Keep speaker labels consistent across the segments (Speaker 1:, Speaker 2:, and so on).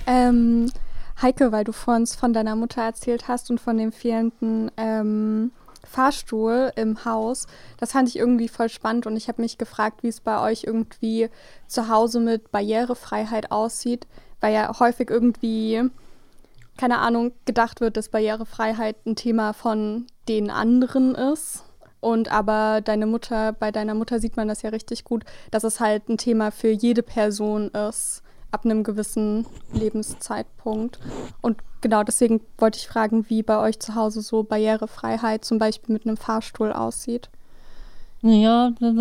Speaker 1: Ähm, Heike, weil du vorhin von deiner Mutter erzählt hast und von dem fehlenden Fahrstuhl im Haus, das fand ich irgendwie voll spannend und ich habe mich gefragt, wie es bei euch irgendwie zu Hause mit Barrierefreiheit aussieht, weil ja häufig irgendwie, keine Ahnung, gedacht wird, dass Barrierefreiheit ein Thema von den anderen ist. Und aber bei deiner Mutter sieht man das ja richtig gut, dass es halt ein Thema für jede Person ist, ab einem gewissen Lebenszeitpunkt. Und genau deswegen wollte ich fragen, wie bei euch zu Hause so Barrierefreiheit zum Beispiel mit einem Fahrstuhl aussieht.
Speaker 2: Ja, dann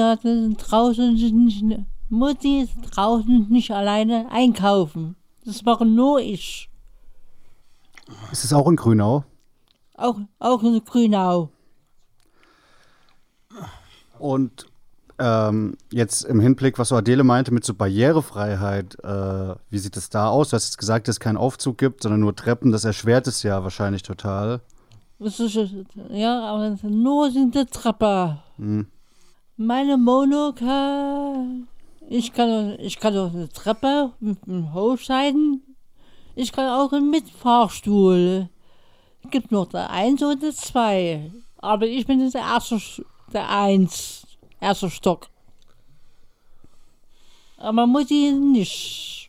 Speaker 2: Mutti ist draußen nicht alleine einkaufen. Das mache nur ich.
Speaker 3: Ist es auch in Grünau?
Speaker 2: Auch in Grünau.
Speaker 3: Und jetzt im Hinblick, was so Adele meinte mit so Barrierefreiheit, wie sieht es da aus? Du hast jetzt gesagt, dass es keinen Aufzug gibt, sondern nur Treppen. Das erschwert es ja wahrscheinlich total.
Speaker 2: Ja, aber nur sind die Treppe.
Speaker 3: Hm.
Speaker 2: Meine Wohnung, ich kann auf eine Treppe hochsteigen. Ich kann auch mit Fahrstuhl. Es gibt noch der 1 und der 2. Aber ich bin der 1. Erster Stock. Aber man muss ihn nicht.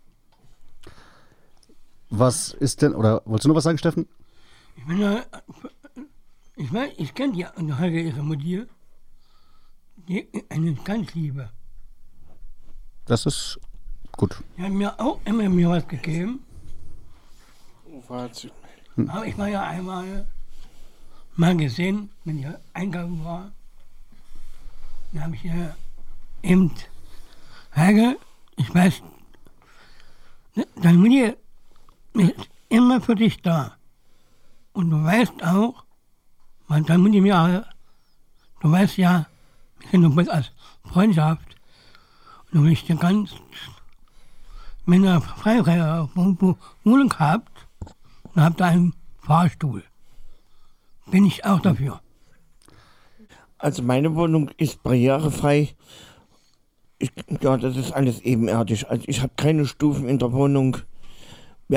Speaker 3: Was ist denn, oder wolltest du noch was sagen, Steffen?
Speaker 4: Ich bin ja, ich kenne die Heike, ihre Mutter, die eine ganz liebe.
Speaker 3: Das ist gut.
Speaker 4: Die hat mir auch immer mir was gegeben.
Speaker 5: Warte.
Speaker 4: Aber ich war ja einmal mal gesehen, wenn ich einkaufen war. Dann habe ich ihr eben, Heike, ich weiß, deine Mutter ist immer für dich da. Und du weißt auch, weil deine Mutter mir, du weißt ja, wir kennen uns als Freundschaft. Und du bist ja ganz, wenn ihr freie Wohnung habt, dann habt ihr einen Fahrstuhl. Bin ich auch dafür.
Speaker 5: Also meine Wohnung ist barrierefrei. Ja, das ist alles ebenerdig. Also ich habe keine Stufen in der Wohnung.